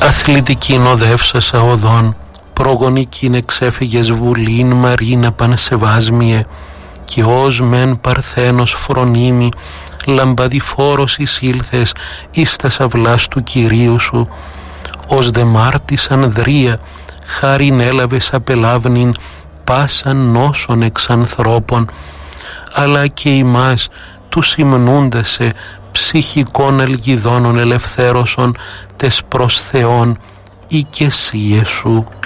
Αθλητικήν οδεύσασα οδόν, προγονικήν εξέφυγες βουλήν Μαρίνα πανσεβάσμιε, και ως μεν παρθένος φρονίμη, λαμπαδιφόρος εισήλθες εις τας αυλάς του Κυρίου σου, ως δε μάρτης ανδρεία, χάριν έλαβες απελάβνην πάσαν νόσων εξ ανθρώπων, αλλά και ημάς τους υμνούντασε ψυχικών ελγιδώνων ελευθέρωσον τες προς Θεόν οικεσίες σου.